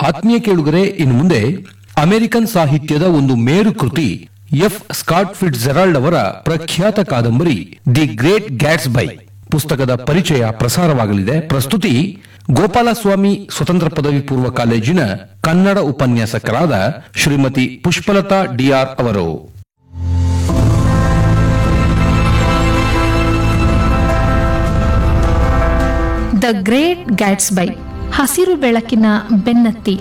ಆತ್ಮೀಯ ಕೇಳುಗರೆ, ಇನ್ನು ಮುಂದೆ ಅಮೆರಿಕನ್ ಸಾಹಿತ್ಯದ ಒಂದು ಮೇರು ಕೃತಿ ಎಫ್ ಸ್ಕಾಟ್ ಫಿಟ್ಜೆರಾಲ್ಡ್ ಅವರ ಪ್ರಖ್ಯಾತ ಕಾದಂಬರಿ ದಿ ಗ್ರೇಟ್ ಗ್ಯಾಟ್ಸ್ಬೈ ಪುಸ್ತಕದ ಪರಿಚಯ ಪ್ರಸಾರವಾಗಲಿದೆ. ಪ್ರಸ್ತುತಿ ಗೋಪಾಲಸ್ವಾಮಿ ಸ್ವತಂತ್ರ ಪದವಿ ಪೂರ್ವ ಕಾಲೇಜಿನ ಕನ್ನಡ ಉಪನ್ಯಾಸಕರಾದ ಶ್ರೀಮತಿ ಪುಷ್ಪಲತಾ ಡಿಆರ್ ಅವರು. ದ ಗ್ರೇಟ್ ಗ್ಯಾಟ್ಸ್ಬೈ, ಹಸಿರು ಬೆಳಕಿನ ಬೆನ್ನತ್ತಿ.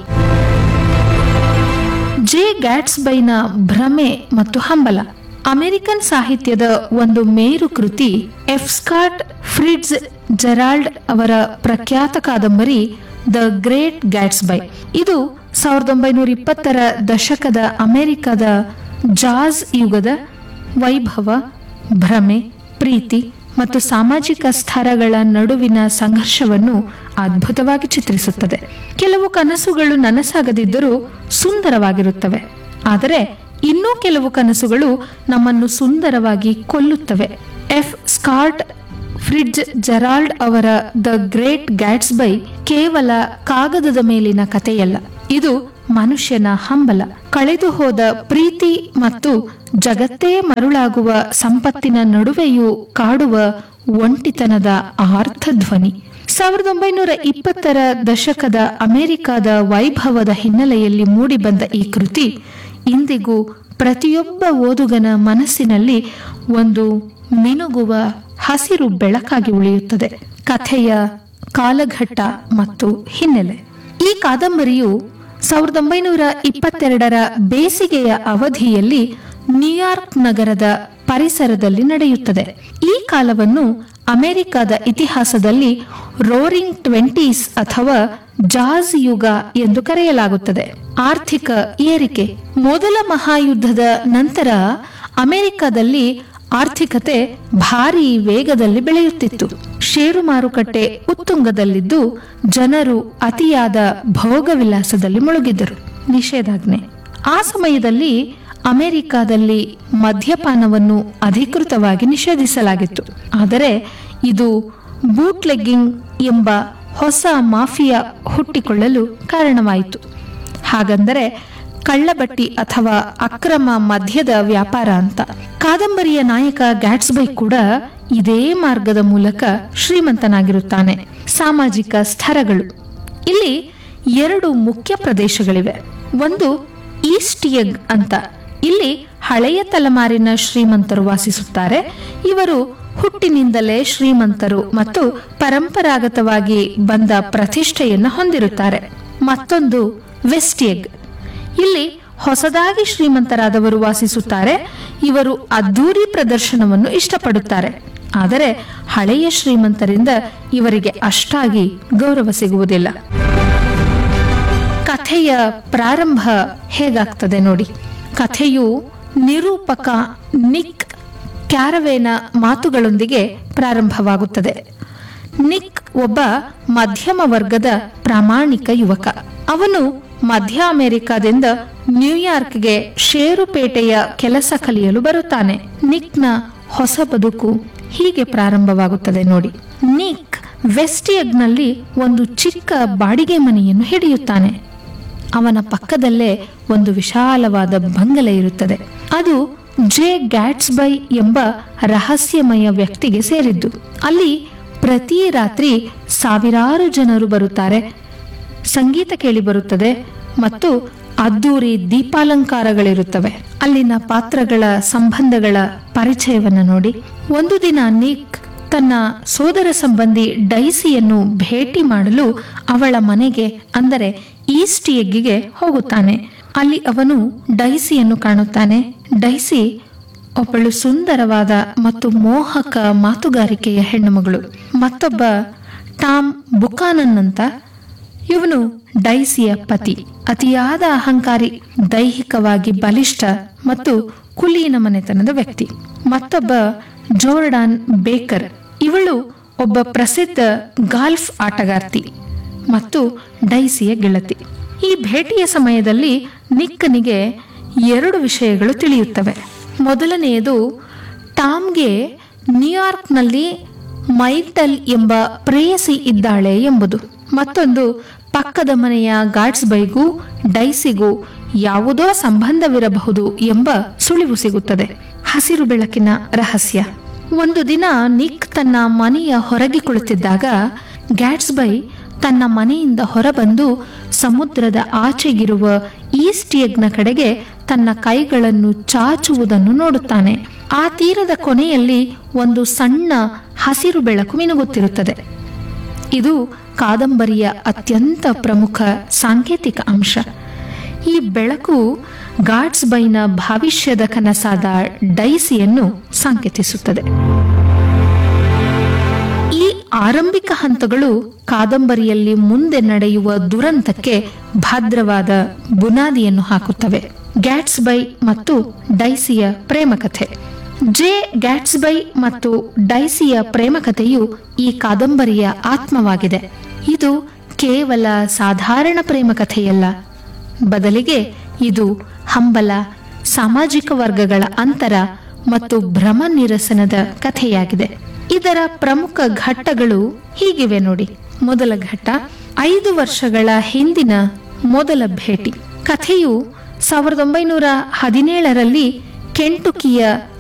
ಜೆ ಗ್ಯಾಟ್ಸ್ಬೈನ ಭ್ರಮೆ ಮತ್ತು ಹಂಬಲ ಅಮೆರಿಕನ್ ಸಾಹಿತ್ಯದ ಒಂದು ಮೇರು ಕೃತಿ. ಎಫ್ ಸ್ಕಾಟ್ ಫ್ರಿಟ್ಜ್ ಜೆರಾಲ್ಡ್ ಅವರ ಪ್ರಖ್ಯಾತ ಕಾದಂಬರಿ ದ ಗ್ರೇಟ್ ಗ್ಯಾಟ್ಸ್ಬೈ. ಇದು 1920ರ ದಶಕದ ಅಮೆರಿಕದ ಜಾಜ್ ಯುಗದ ವೈಭವ, ಭ್ರಮೆ, ಪ್ರೀತಿ ಮತ್ತು ಸಾಮಾಜಿಕ ಸ್ತರಗಳ ನಡುವಿನ ಸಂಘರ್ಷವನ್ನು ಅದ್ಭುತವಾಗಿ ಚಿತ್ರಿಸುತ್ತದೆ. ಕೆಲವು ಕನಸುಗಳು ನನಸಾಗದಿದ್ದರೂ ಸುಂದರವಾಗಿರುತ್ತವೆ, ಆದರೆ ಇನ್ನೂ ಕೆಲವು ಕನಸುಗಳು ನಮ್ಮನ್ನು ಸುಂದರವಾಗಿ ಕೊಲ್ಲುತ್ತವೆ. ಎಫ್ ಸ್ಕಾಟ್ ಫ್ರಿಟ್ಜ್ ಜೆರಾಲ್ಡ್ ಅವರ ದ ಗ್ರೇಟ್ ಗ್ಯಾಟ್ಸ್ಬೈ ಕೇವಲ ಕಾಗದದ ಮೇಲಿನ ಕಥೆಯಲ್ಲ, ಇದು ಮನುಷ್ಯನ ಹಂಬಲ, ಕಳೆದು ಹೋದ ಪ್ರೀತಿ ಮತ್ತು ಜಗತ್ತೇ ಮರುಳಾಗುವ ಸಂಪತ್ತಿನ ನಡುವೆಯೂ ಕಾಡುವ ಒಂಟಿತನದ ಆರ್ಥಧ್ವನಿ. 1920ರ ದಶಕದ ಅಮೆರಿಕದ ವೈಭವದ ಹಿನ್ನೆಲೆಯಲ್ಲಿ ಮೂಡಿಬಂದ ಈ ಕೃತಿ ಇಂದಿಗೂ ಪ್ರತಿಯೊಬ್ಬ ಓದುಗನ ಮನಸ್ಸಿನಲ್ಲಿ ಒಂದು ಮಿನುಗುವ ಹಸಿರು ಬೆಳಕಾಗಿ ಉಳಿಯುತ್ತದೆ. ಕಥೆಯ ಕಾಲಘಟ್ಟ ಮತ್ತು ಹಿನ್ನೆಲೆ. ಈ ಕಾದಂಬರಿಯು 1922ರ ಬೇಸಿಗೆಯ ಅವಧಿಯಲ್ಲಿ ನ್ಯೂಯಾರ್ಕ್ ನಗರದ ಪರಿಸರದಲ್ಲಿ ನಡೆಯುತ್ತದೆ. ಈ ಕಾಲವನ್ನು ಅಮೆರಿಕದ ಇತಿಹಾಸದಲ್ಲಿ ರೋರಿಂಗ್ 20s ಅಥವಾ ಜಾಜ್ ಯುಗ ಎಂದು ಕರೆಯಲಾಗುತ್ತದೆ. ಆರ್ಥಿಕ ಏರಿಕೆ. ಮೊದಲ ಮಹಾಯುದ್ಧದ ನಂತರ ಅಮೆರಿಕದಲ್ಲಿ ಆರ್ಥಿಕತೆ ಭಾರೀ ವೇಗದಲ್ಲಿ ಬೆಳೆಯುತ್ತಿತ್ತು. ಷೇರು ಮಾರುಕಟ್ಟೆ ಉತ್ತುಂಗದಲ್ಲಿದ್ದು ಜನರು ಅತಿಯಾದ ಭೋಗವಿಲಾಸದಲ್ಲಿ ಮುಳುಗಿದ್ದರು. ನಿಷೇಧಾಜ್ಞೆ. ಆ ಸಮಯದಲ್ಲಿ ಅಮೆರಿಕದಲ್ಲಿ ಮದ್ಯಪಾನವನ್ನು ಅಧಿಕೃತವಾಗಿ ನಿಷೇಧಿಸಲಾಗಿತ್ತು. ಆದರೆ ಇದು ಬೂಟ್ಲೆಗ್ಗಿಂಗ್ ಎಂಬ ಹೊಸ ಮಾಫಿಯಾ ಹುಟ್ಟಿಕೊಳ್ಳಲು ಕಾರಣವಾಯಿತು. ಹಾಗಂದರೆ ಕಳ್ಳಬಟ್ಟಿ ಅಥವಾ ಅಕ್ರಮ ಮದ್ಯದ ವ್ಯಾಪಾರ ಅಂತ. ಕಾದಂಬರಿಯ ನಾಯಕ ಗ್ಯಾಟ್ಸ್ಬೈ ಕೂಡ ಇದೇ ಮಾರ್ಗದ ಮೂಲಕ ಶ್ರೀಮಂತನಾಗಿರುತ್ತಾನೆ. ಸಾಮಾಜಿಕ ಸ್ತರಗಳು. ಇಲ್ಲಿ 2 ಮುಖ್ಯ ಪ್ರದೇಶಗಳಿವೆ. ಒಂದು ಈಸ್ಟ್ ಎಗ್ ಅಂತ. ಇಲ್ಲಿ ಹಳೆಯ ತಲೆಮಾರಿನ ಶ್ರೀಮಂತರು ವಾಸಿಸುತ್ತಾರೆ. ಇವರು ಹುಟ್ಟಿನಿಂದಲೇ ಶ್ರೀಮಂತರು ಮತ್ತು ಪರಂಪರಾಗತವಾಗಿ ಬಂದ ಪ್ರತಿಷ್ಠೆಯನ್ನು ಹೊಂದಿರುತ್ತಾರೆ. ಮತ್ತೊಂದು ವೆಸ್ಟ್ ಎಗ್. ಇಲ್ಲಿ ಹೊಸದಾಗಿ ಶ್ರೀಮಂತರಾದವರು ವಾಸಿಸುತ್ತಾರೆ. ಇವರು ಅದ್ದೂರಿ ಪ್ರದರ್ಶನವನ್ನು ಇಷ್ಟಪಡುತ್ತಾರೆ. ಆದರೆ ಹಳೆಯ ಶ್ರೀಮಂತರಿಂದ ಇವರಿಗೆ ಅಷ್ಟಾಗಿ ಗೌರವ ಸಿಗುವುದಿಲ್ಲ. ಕಥೆಯ ಪ್ರಾರಂಭ ಹೇಗಾಗ್ತದೆ ನೋಡಿ. ಕಥೆಯು ನಿರೂಪಕ ನಿಕ್ ಕ್ಯಾರವೇನ ಮಾತುಗಳೊಂದಿಗೆ ಪ್ರಾರಂಭವಾಗುತ್ತದೆ. ನಿಕ್ ಒಬ್ಬ ಮಧ್ಯಮ ವರ್ಗದ ಪ್ರಾಮಾಣಿಕ ಯುವಕ. ಅವನು ಮಧ್ಯ ಅಮೆರಿಕದಿಂದ ನ್ಯೂಯಾರ್ಕ್ಗೆ ಷೇರುಪೇಟೆಯ ಕೆಲಸ ಕಲಿಯಲು ಬರುತ್ತಾನೆ. ನಿಕ್ನ ಹೊಸ ಬದುಕು ಹೀಗೆ ಪ್ರಾರಂಭವಾಗುತ್ತದೆ ನೋಡಿ. ನಿಕ್ ವೆಸ್ಟ್ ಎಗ್ನಲ್ಲಿ ಒಂದು ಚಿಕ್ಕ ಬಾಡಿಗೆ ಮನೆಯನ್ನು ಹಿಡಿಯುತ್ತಾನೆ. ಅವನ ಪಕ್ಕದಲ್ಲೇ ಒಂದು ವಿಶಾಲವಾದ ಬಂಗಲೆ ಇರುತ್ತದೆ. ಅದು ಜೆ ಗ್ಯಾಟ್ಸ್ಬೈ ಎಂಬ ರಹಸ್ಯಮಯ ವ್ಯಕ್ತಿಗೆ ಸೇರಿದ್ದು. ಅಲ್ಲಿ ಪ್ರತಿ ರಾತ್ರಿ ಸಾವಿರಾರು ಜನರು ಬರುತ್ತಾರೆ. ಸಂಗೀತ ಕೇಳಿ ಬರುತ್ತದೆ ಮತ್ತು ಅದ್ದೂರಿ ದೀಪಾಲಂಕಾರಗಳಿರುತ್ತವೆ. ಅಲ್ಲಿನ ಪಾತ್ರಗಳ ಸಂಬಂಧಗಳ ಪರಿಚಯವನ್ನು ನೋಡಿ. ಒಂದು ದಿನ ನಿಕ್ ತನ್ನ ಸೋದರ ಸಂಬಂಧಿ ಡೈಸಿಯನ್ನು ಭೇಟಿ ಮಾಡಲು ಅವಳ ಮನೆಗೆ ಅಂದರೆ ಈಸ್ಟ್ ಎಗ್ಗಿಗೆ ಹೋಗುತ್ತಾನೆ. ಅಲ್ಲಿ ಅವನು ಡೈಸಿಯನ್ನು ಕಾಣುತ್ತಾನೆ. ಡೈಸಿ ಒಬ್ಬಳು ಸುಂದರವಾದ ಮತ್ತು ಮೋಹಕ ಮಾತುಗಾರಿಕೆಯ ಹೆಣ್ಣುಮಗಳು. ಮತ್ತೊಬ್ಬ ಟಾಮ್ ಬುಕಾನನ್ ಅಂತ. ಇವನು ಡೈಸಿಯ ಪತಿ. ಅತಿಯಾದ ಅಹಂಕಾರಿ, ದೈಹಿಕವಾಗಿ ಬಲಿಷ್ಠ ಮತ್ತು ಕುಲೀನ ಮನೆತನದ ವ್ಯಕ್ತಿ. ಮತ್ತೊಬ್ಬ ಜೋರ್ಡಾನ್ ಬೇಕರ್. ಇವಳು ಒಬ್ಬ ಪ್ರಸಿದ್ಧ ಗಾಲ್ಫ್ ಆಟಗಾರ್ತಿ ಮತ್ತು ಡೈಸಿಯ ಗೆಳತಿ. ಈ ಭೇಟಿಯ ಸಮಯದಲ್ಲಿ ನಿಕ್ಕನಿಗೆ 2 ವಿಷಯಗಳು ತಿಳಿಯುತ್ತವೆ. ಮೊದಲನೆಯದು, ಟಾಮ್ಗೆ ನ್ಯೂಯಾರ್ಕ್ನಲ್ಲಿ ಮೈಟಲ್ ಎಂಬ ಪ್ರೇಯಸಿ ಇದ್ದಾಳೆ ಎಂಬುದು. ಮತ್ತೊಂದು, ಪಕ್ಕದ ಮನೆಯ ಗಾಡ್ಸ್ಬೈಗೂ ಡೈಸಿಗೂ ಯಾವುದೋ ಸಂಬಂಧವಿರಬಹುದು ಎಂಬ ಸುಳಿವು ಸಿಗುತ್ತದೆ. ಹಸಿರು ಬೆಳಕಿನ ರಹಸ್ಯ. ಒಂದು ದಿನ ನಿಕ್ ತನ್ನ ಮನೆಯ ಹೊರಗೆ ಕುಳಿತಿದ್ದಾಗ ಗ್ಯಾಟ್ಸ್ಬೈ ತನ್ನ ಮನೆಯಿಂದ ಹೊರಬಂದು ಸಮುದ್ರದ ಆಚೆಗಿರುವ ಈಸ್ಟ್ ಎಗ್ನ ಕಡೆಗೆ ತನ್ನ ಕೈಗಳನ್ನು ಚಾಚುವುದನ್ನು ನೋಡುತ್ತಾನೆ. ಆ ತೀರದ ಕೊನೆಯಲ್ಲಿ ಒಂದು ಸಣ್ಣ ಹಸಿರು ಬೆಳಕು ಮಿನುಗುತ್ತಿರುತ್ತದೆ. ಇದು ಕಾದಂಬರಿಯ ಅತ್ಯಂತ ಪ್ರಮುಖ ಸಾಂಕೇತಿಕ ಅಂಶ. ಈ ಬೆಳಕು ಗಾಡ್ಸ್ಬೈನ ಭವಿಷ್ಯದ ಕನಸಾದ ಡೈಸಿಯನ್ನು ಸಂಕೇತಿಸುತ್ತದೆ. ಈ ಆರಂಭಿಕ ಹಂತಗಳು ಕಾದಂಬರಿಯಲ್ಲಿ ಮುಂದೆ ನಡೆಯುವ ದುರಂತಕ್ಕೆ ಭದ್ರವಾದ ಬುನಾದಿಯನ್ನು ಹಾಕುತ್ತವೆ. ಗ್ಯಾಟ್ಸ್ಬೈ ಮತ್ತು ಡೈಸಿಯ ಪ್ರೇಮಕಥೆ. ಜೆ ಗ್ಯಾಟ್ಸ್ಬೈ ಮತ್ತು ಡೈಸಿಯ ಪ್ರೇಮಕಥೆಯು ಈ ಕಾದಂಬರಿಯ ಆತ್ಮವಾಗಿದೆ. ಇದು ಕೇವಲ ಸಾಧಾರಣ ಪ್ರೇಮಕಥೆಯಲ್ಲ, ಬದಲಿಗೆ ಇದು ಹಂಬಲ, ಸಾಮಾಜಿಕ ವರ್ಗಗಳ ಅಂತರ ಮತ್ತು ಭ್ರಮ ನಿರಸನದ ಕಥೆಯಾಗಿದೆ. ಇದರ ಪ್ರಮುಖ ಘಟ್ಟಗಳು ಹೀಗಿವೆ ನೋಡಿ. ಮೊದಲ ಘಟ್ಟ 5 ವರ್ಷಗಳ ಹಿಂದಿನ ಮೊದಲ ಭೇಟಿ. ಕಥೆಯು 1917ರಲ್ಲಿ ಕೆಂಟುಕಿಯ